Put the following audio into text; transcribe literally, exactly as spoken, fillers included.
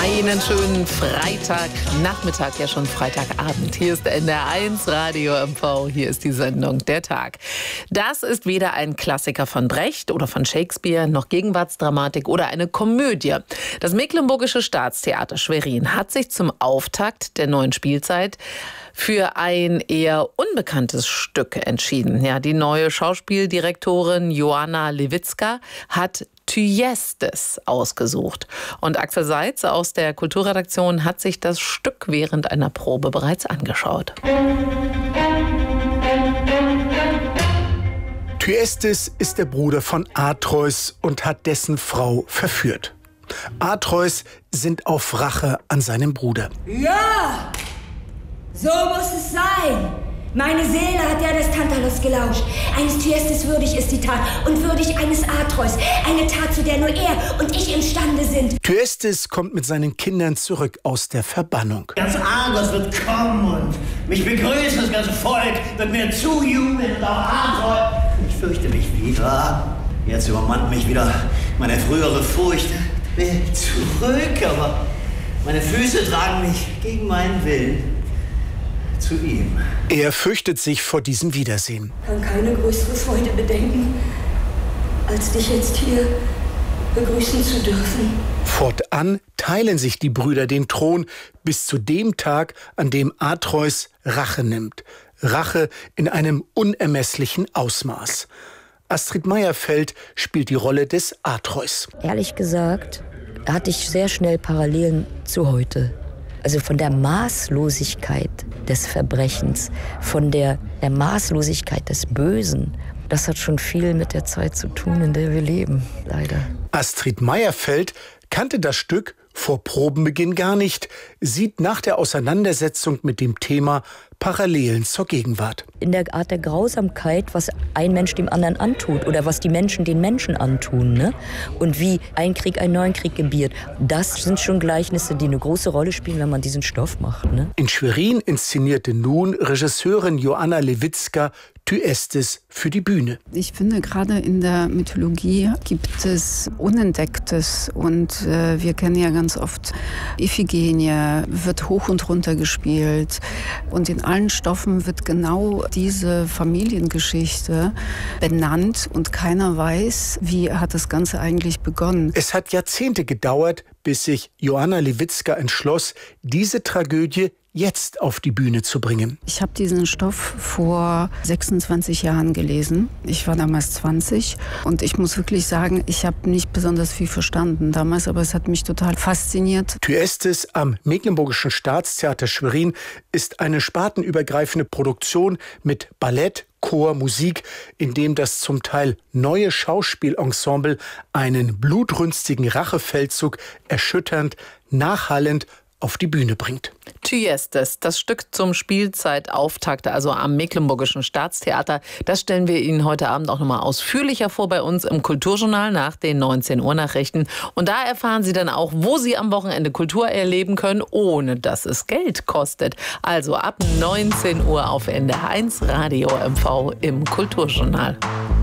Einen schönen Freitagnachmittag, ja schon Freitagabend. Hier ist N D R eins Radio M V, hier ist die Sendung Der Tag. Das ist weder ein Klassiker von Brecht oder von Shakespeare, noch Gegenwartsdramatik oder eine Komödie. Das Mecklenburgische Staatstheater Schwerin hat sich zum Auftakt der neuen Spielzeit für ein eher unbekanntes Stück entschieden. Ja, die neue Schauspieldirektorin Joanna Lewitzka hat Thyestes ausgesucht. Und Axel Seitz aus der Kulturredaktion hat sich das Stück während einer Probe bereits angeschaut. Thyestes ist der Bruder von Atreus und hat dessen Frau verführt. Atreus sinnt auf Rache an seinem Bruder. Ja, so muss es sein. Meine Seele hat ja des Tantalus gelauscht. Eines Thyestes würdig ist die Tat und würdig eines Atreus. Eine Tat, zu der nur er und ich imstande sind. Thyestes kommt mit seinen Kindern zurück aus der Verbannung. Ganz Argos wird kommen und mich begrüßen, das ganze Volk wird mir zujubeln und auch Atreus. Ich fürchte mich wieder. Jetzt übermannt mich wieder meine frühere Furcht. Ich will zurück, aber meine Füße tragen mich gegen meinen Willen zu ihm. Er fürchtet sich vor diesem Wiedersehen. Ich kann keine größere Freude bedenken, als dich jetzt hier begrüßen zu dürfen. Fortan teilen sich die Brüder den Thron bis zu dem Tag, an dem Atreus Rache nimmt. Rache in einem unermesslichen Ausmaß. Astrid Meierfeld spielt die Rolle des Atreus. Ehrlich gesagt hatte ich sehr schnell Parallelen zu heute. Also von der Maßlosigkeit des Verbrechens, von der, der Maßlosigkeit des Bösen. Das hat schon viel mit der Zeit zu tun, in der wir leben, leider. Astrid Meierfeld kannte das Stück vor Probenbeginn gar nicht, sieht nach der Auseinandersetzung mit dem Thema Parallelen zur Gegenwart. In der Art der Grausamkeit, was ein Mensch dem anderen antut oder was die Menschen den Menschen antun, ne? Und wie ein Krieg einen neuen Krieg gebiert. Das sind schon Gleichnisse, die eine große Rolle spielen, wenn man diesen Stoff macht. Ne? In Schwerin inszenierte nun Regisseurin Joanna Lewitzka Thyestes für die Bühne. Ich finde, gerade in der Mythologie gibt es Unentdecktes und äh, wir kennen ja ganz oft Iphigenie, wird hoch und runter gespielt und in allen Stoffen wird genau diese Familiengeschichte benannt und keiner weiß, wie hat das Ganze eigentlich begonnen. Es hat Jahrzehnte gedauert, bis sich Joanna Lewitzka entschloss, diese Tragödie jetzt auf die Bühne zu bringen. Ich habe diesen Stoff vor sechsundzwanzig Jahren gelesen. Ich war damals zwanzig und ich muss wirklich sagen, ich habe nicht besonders viel verstanden damals, aber es hat mich total fasziniert. Thyestes am Mecklenburgischen Staatstheater Schwerin ist eine spartenübergreifende Produktion mit Ballett, Chor, Musik, in dem das zum Teil neue Schauspielensemble einen blutrünstigen Rachefeldzug erschütternd, nachhallend auf die Bühne bringt. Thyestes, das Stück zum Spielzeitauftakt, also am Mecklenburgischen Staatstheater, das stellen wir Ihnen heute Abend auch nochmal ausführlicher vor bei uns im Kulturjournal nach den neunzehn Uhr Nachrichten. Und da erfahren Sie dann auch, wo Sie am Wochenende Kultur erleben können, ohne dass es Geld kostet. Also ab neunzehn Uhr auf N D R eins Radio M V im Kulturjournal.